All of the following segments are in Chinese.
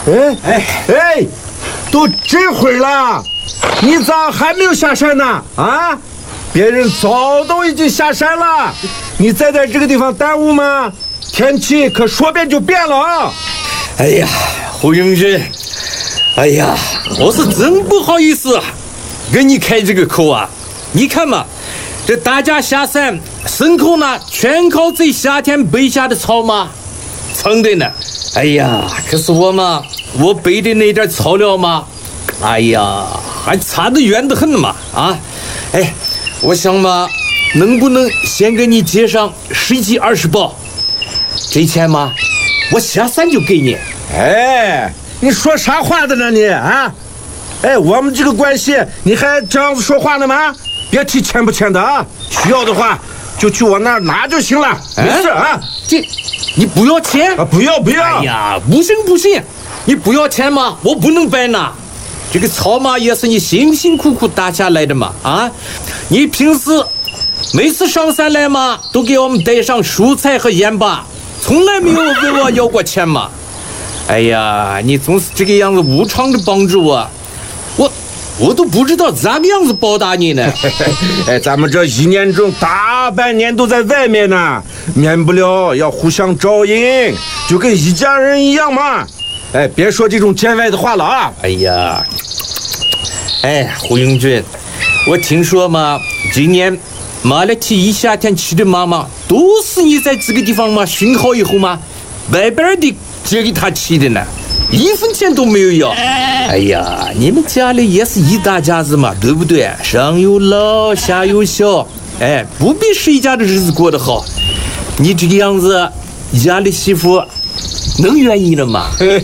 哎，都这会儿了，你咋还没有下山呢？啊，别人早都已经下山了，你再在这个地方耽误吗？天气可说变就变了啊！ 哎呀，胡永军，哎呀，我是真不好意思跟你开这个口啊！你看嘛，这大家下山，牲口呢全靠这夏天备下的草嘛，撑的呢。哎呀，可是我备的那点草料嘛，哎呀，还差得远得很嘛啊！哎，我想嘛，能不能先给你接上10几20包？这钱嘛，我下山就给你。 哎，你说啥话的呢你啊？哎，我们这个关系你还这样子说话呢吗？别提钱不钱的啊，需要的话就去我那儿拿就行了，没事啊。 你不要钱啊？不要！ 哎呀，不行，你不要钱嘛，我不能白拿。这个草嘛也是你辛辛苦苦打下来的嘛啊！你平时每次上山来嘛，都给我们带上蔬菜和盐巴，从来没有问我要过钱嘛。哎呀，你总是这个样子无偿的帮助我都不知道咋个样子报答你呢。 哎，咱们这一年中大半年都在外面呢，免不了要互相照应，就跟一家人一样嘛。哎，别说这种见外的话了啊！ 哎呀，哎，胡永军，我听说嘛，今年马来提一夏天骑的马嘛，都是你在这个地方嘛训好以后嘛，外边的借给他骑的呢，1分钱都没有要。哎呀，你们家里也是一大家子嘛，对不对？上有老，下有小，哎，不比谁家的日子过得好。你这个样子，家里媳妇能愿意了吗？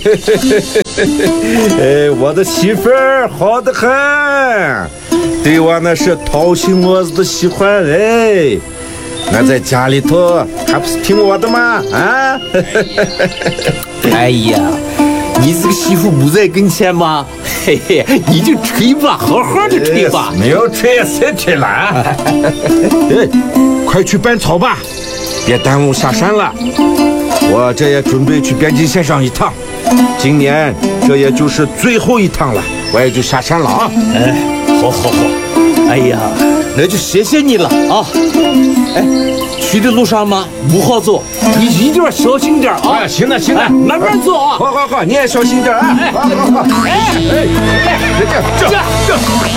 哎，我的媳妇儿好得很，对我那是掏心窝子的喜欢。哎，那在家里头还不是听我的吗？啊！ 哎呀，你这个媳妇不在跟前吗？嘿嘿，你就吹吧，好好的吹吧。 没有吹谁吹了啊？哎，快去搬草吧，别耽误下山了。我这也准备去边境线上一趟，今年这也就是最后一趟了，我也就下山了啊。 哎，好，哎呀，那就谢谢你了啊。哎，去的路上嘛不好走，你一定要小心点啊。 哎，行了， 慢慢走啊。 好，你也小心点啊。好。哎，这。